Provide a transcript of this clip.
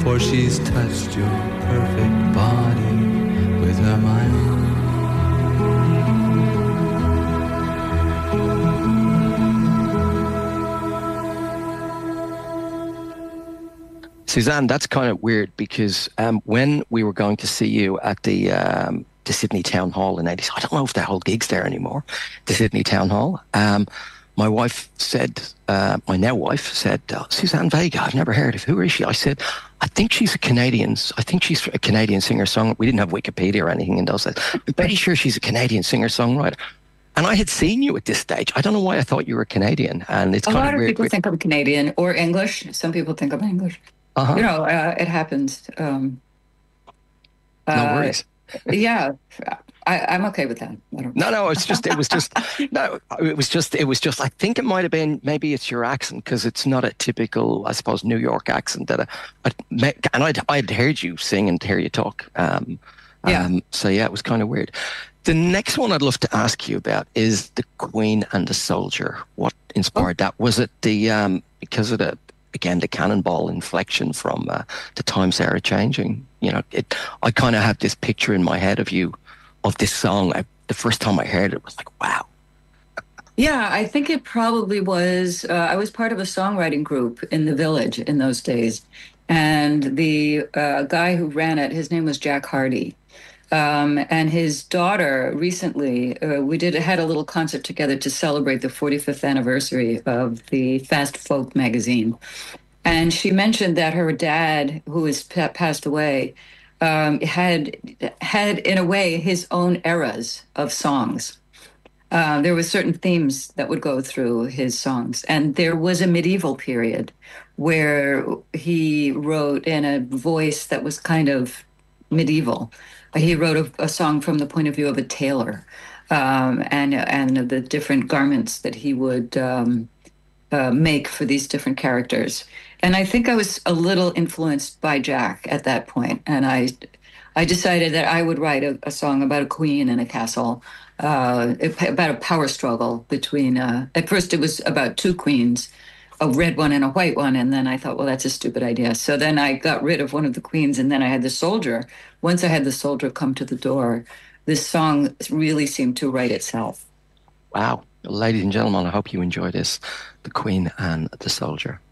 for she's touched your perfect body with her mind. Suzanne, that's kind of weird because when we were going to see you at the Sydney Town Hall in '80s, I don't know if that whole gig's there anymore, the Sydney Town Hall. My wife said, my now wife said, Suzanne Vega, I've never heard of, who is she? I said, I think she's a Canadian singer-songwriter. We didn't have Wikipedia or anything in those days. I'm pretty sure she's a Canadian singer-songwriter. And I had seen you at this stage. I don't know why I thought you were Canadian. And it's a kind lot of weird. People think I'm Canadian or English. Some people think I'm English. Uh-huh. You know, it happens. No worries. Yeah, I'm okay with that. No, it was just, I think it might have been, maybe it's your accent, because it's not a typical, I suppose, New York accent that I'd heard you sing and hear you talk. So yeah, it was kind of weird. The next one I'd love to ask you about is The Queen and the Soldier. What inspired that? Was it because of the cannonball inflection from the times they are changing? You know, I kind of have this picture in my head of you, of this song. The first time I heard it was like, wow. Yeah, I think it probably was. I was part of a songwriting group in the Village in those days. And the guy who ran it, his name was Jack Hardy. And his daughter recently, we had a little concert together to celebrate the 45th anniversary of the Fast Folk magazine. And she mentioned that her dad, who has passed away, had in a way his own eras of songs. There were certain themes that would go through his songs. And there was a medieval period where he wrote in a voice that was kind of medieval. He wrote a song from the point of view of a tailor, and the different garments that he would make for these different characters. And I think I was a little influenced by Jack at that point, and I decided that I would write a song about a queen in a castle, about a power struggle between. At first, it was about two queens, a red one and a white one, and then I thought, well, that's a stupid idea. So then I got rid of one of the queens, and then I had the soldier. Once I had the soldier come to the door, this song really seemed to write itself. Wow. Ladies and gentlemen, I hope you enjoy this, The Queen and the Soldier.